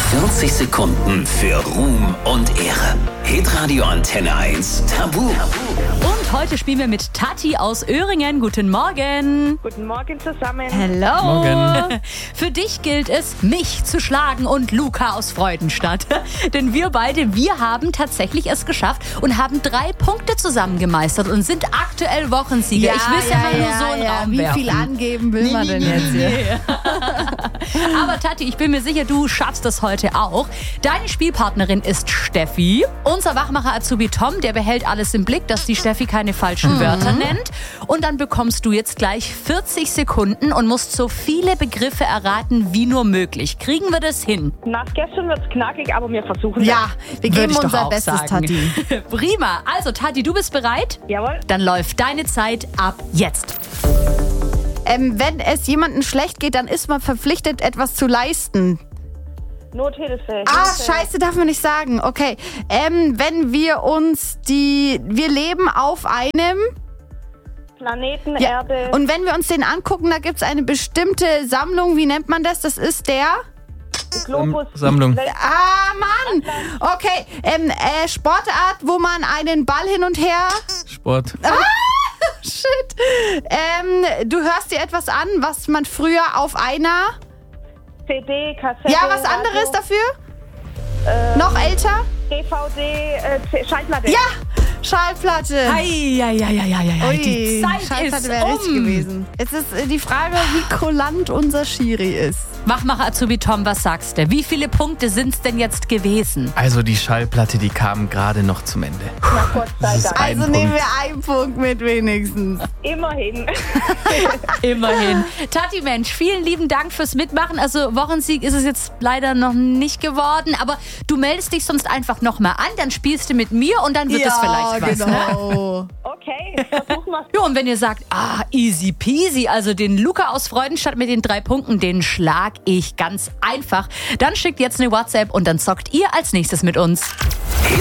40 Sekunden für Ruhm und Ehre. Hitradio Antenne 1 Tabu. Und heute spielen wir mit Tati aus Öhringen. Guten Morgen. Guten Morgen zusammen. Hello. Morgen. Für dich gilt es, mich zu schlagen und Luca aus Freudenstadt. Denn wir haben tatsächlich es geschafft und haben 3 Punkte zusammen gemeistert und sind aktuell Wochensieger. Ich will es ja mal nur so in den Raum Wie werfen. viel angeben will man denn jetzt hier? Aber Tati, ich bin mir sicher, du schaffst das heute auch. Deine Spielpartnerin ist Steffi. Unser Wachmacher-Azubi Tom, der behält alles im Blick, dass die Steffi keine falschen Wörter nennt. Und dann bekommst du jetzt gleich 40 Sekunden und musst so viele Begriffe erraten wie nur möglich. Kriegen wir das hin? Nach gestern wird's knackig, aber wir versuchen Ja, wir Würde geben ich doch unser auch Bestes, sagen. Tati. Prima. Also Tati, du bist bereit? das. Jawohl. Dann läuft deine Zeit ab jetzt. Wenn es jemandem schlecht geht, dann ist man verpflichtet, etwas zu leisten. Nothilfe. Scheiße, darf man nicht sagen. Okay. Wenn wir wir leben auf einem... Planeten, Ja. Erde. Und wenn wir uns den angucken, da gibt es eine bestimmte Sammlung. Wie nennt man das? Das ist der... Globus. Mann! Welt- Okay. Sportart, wo man einen Ball hin und her... Sport. Shit. Du hörst dir etwas an, was man früher auf einer... CD, Kassette. Ja, was anderes dafür? Noch älter? DVD, Schallplatte. Ja, Schallplatte. Die Zeit Schallplatte ist wäre richtig um. gewesen. Jetzt ist die Frage, wie kulant unser Schiri ist. Wachmacher-Azubi Tom, was sagst du? Wie viele Punkte sind es denn jetzt gewesen? Also die Schallplatte, die kam gerade noch zum Ende. Na Gott sei Das ist Dank. ein Also nehmen Punkt. wir einen Punkt mit wenigstens. Immerhin. Immerhin. Tati, Mensch, vielen lieben Dank fürs Mitmachen. Also Wochensieg ist es jetzt leider noch nicht geworden, aber du meldest dich sonst einfach nochmal an, dann spielst du mit mir und dann wird es vielleicht was. Ne? genau. Okay, versuchen wir's. Ja, und wenn ihr sagt, easy peasy, also den Luca aus Freudenstadt mit den 3 Punkten, den schlag ich ganz einfach, dann schickt jetzt eine WhatsApp und dann zockt ihr als nächstes mit uns.